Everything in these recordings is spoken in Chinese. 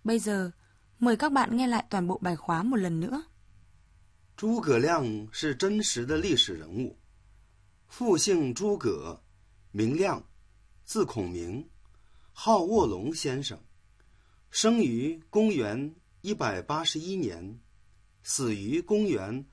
Bây giờ, mời các bạn nghe lại toàn bộ bài khóa một lần nữa. 诸葛亮是真实的历史人物，父姓诸葛，名亮，字孔明，号卧龙先生，生于公元181年，死于公元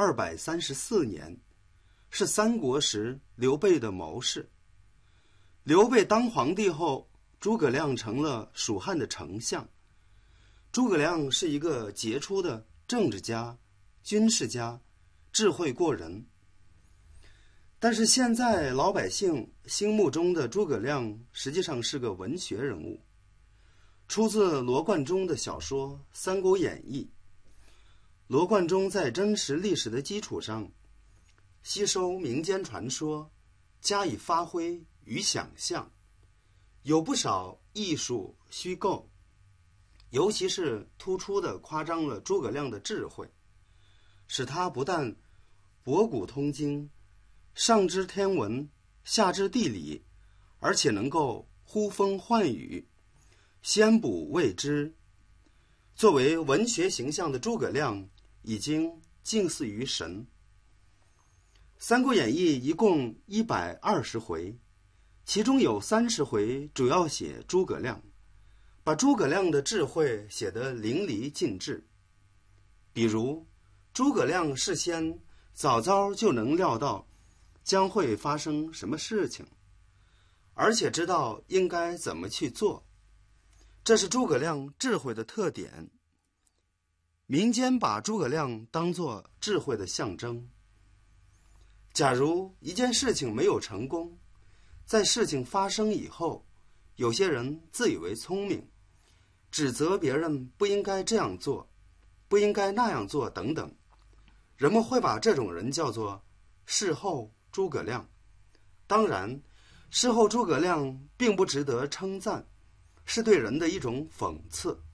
234年，是三国时刘备的谋士。刘备当皇帝后，诸葛亮成了蜀汉的丞相。诸葛亮是一个杰出的政治家、军事家，智慧过人。但是现在老百姓心目中的诸葛亮实际上是个文学人物，出自罗贯中的小说《三国演义》。罗贯中在真实历史的基础上，吸收民间传说，加以发挥与想象，有不少艺术虚构，尤其是突出地夸张了诸葛亮的智慧，使他不但博古通今，上知天文，下知地理，而且能够呼风唤雨，先卜未知。作为文学形象的诸葛亮已经近似于神。《三国演义》一共120回，其中有30回主要写诸葛亮，把诸葛亮的智慧写得淋漓尽致。比如，诸葛亮事先早早就能料到将会发生什么事情，而且知道应该怎么去做，这是诸葛亮智慧的特点。民间把诸葛亮当作智慧的象征。假如一件事情没有成功，在事情发生以后，有些人自以为聪明，指责别人不应该这样做，不应该那样做等等，人们会把这种人叫做事后诸葛亮。当然，事后诸葛亮并不值得称赞，是对人的一种讽刺。